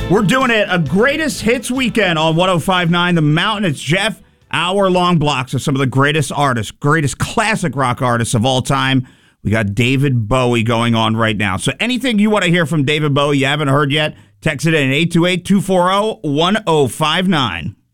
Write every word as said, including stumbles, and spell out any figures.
We're doing it. A greatest hits weekend on one oh five point nine The Mountain. It's Jeff. Hour-long blocks of some of the greatest artists, greatest classic rock artists of all time. We got David Bowie going on right now. So anything you want to hear from David Bowie you haven't heard yet, text it in eight two eight, two four zero, one zero five nine.